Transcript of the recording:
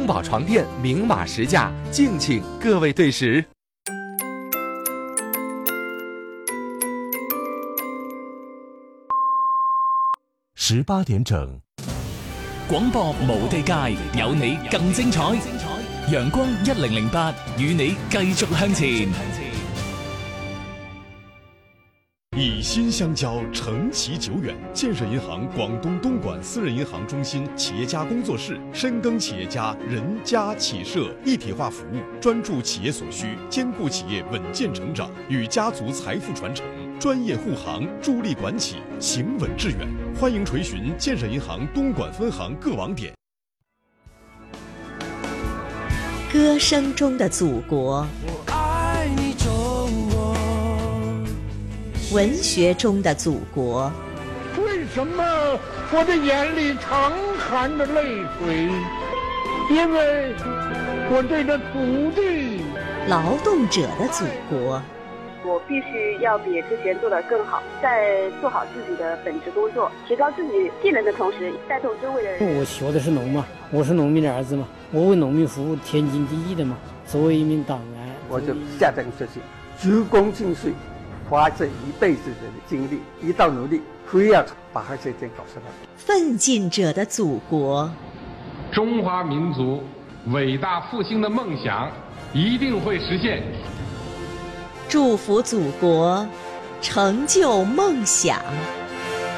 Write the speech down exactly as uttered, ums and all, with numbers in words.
中宝床垫明码实价，敬请各位对时。 十八點整， 廣播無地界，有你更精彩。陽光一零零八，與你繼續向前。 以心相交，承其久远。建设银行广东东莞私人银行中心企业家工作室，深耕企业家人家企社一体化服务，专注企业所需，兼顾企业稳健成长与家族财富传承，专业护航，助力管企，行稳致远。欢迎垂询建设银行东莞分行各网点。 歌声中的祖国， 我爱你中国。 文学中的祖国， 为什么我的眼里常含着泪水？因为我对这土地。 劳动者的祖国， 我必须要比之前做得更好，在做好自己的本职工作，提高自己技能的同时，带动周围的人。 我学的是农嘛，我是农民的儿子嘛，我为农民服务，天经地义的嘛。作为一名党员， 我就下定决心，鞠躬尽瘁，花这一辈子的精力，一道努力，非要把这件搞出来。 奋进者的祖国， 中华民族伟大复兴的梦想一定会实现。 祝福祖国，成就梦想。